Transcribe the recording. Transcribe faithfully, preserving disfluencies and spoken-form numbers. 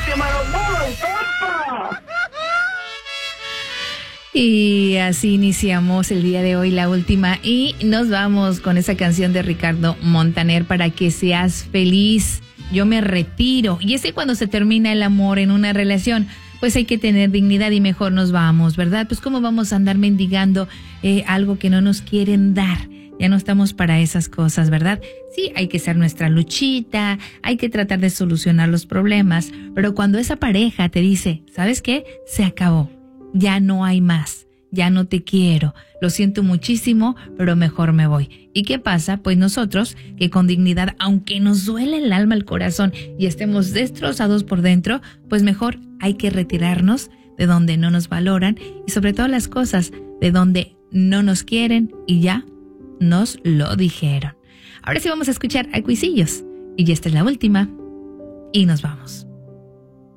¡Qué malo modo, tonta! Y así iniciamos el día de hoy, la última, y nos vamos con esa canción de Ricardo Montaner, Para que seas feliz. Yo me retiro. Y es que cuando se termina el amor en una relación, pues hay que tener dignidad y mejor nos vamos, ¿verdad? Pues cómo vamos a andar mendigando eh, algo que no nos quieren dar. Ya no estamos para esas cosas, ¿verdad? Sí, hay que ser nuestra luchita, hay que tratar de solucionar los problemas, pero cuando esa pareja te dice, ¿sabes qué? Se acabó, ya no hay más, ya no te quiero, lo siento muchísimo, pero mejor me voy. ¿Y qué pasa? Pues nosotros, que con dignidad, aunque nos duele el alma, el corazón y estemos destrozados por dentro, pues mejor hay que retirarnos de donde no nos valoran y sobre todo las cosas de donde no nos quieren y ya nos lo dijeron. Ahora sí vamos a escuchar a Cuisillos. Y esta es la última. Y nos vamos.